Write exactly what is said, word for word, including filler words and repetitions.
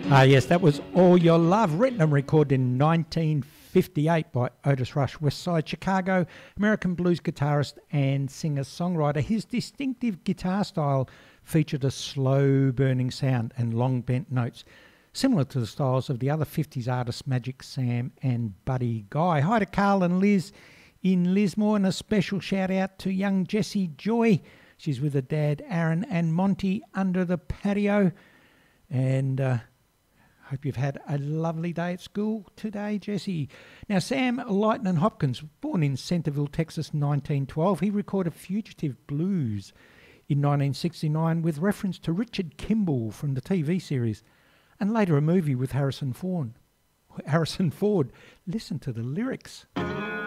Ah, yes, that was All Your Love, written and recorded in nineteen fifty-eight by Otis Rush, West Side Chicago, American blues guitarist and singer-songwriter. His distinctive guitar style featured a slow-burning sound and long bent notes, similar to the styles of the other fifties artists Magic Sam and Buddy Guy. Hi to Carl and Liz in Lismore, and a special shout-out to young Jessie Joy. She's with her dad, Aaron, and Monty under the patio. And uh, hope you've had a lovely day at school today, Jessie. Now, Sam Lightnin Hopkins, born in Centerville, Texas, nineteen twelve, he recorded Fugitive Blues in nineteen sixty-nine with reference to Richard Kimball from the T V series, and later a movie with Harrison Ford. Harrison Ford. Listen to the lyrics.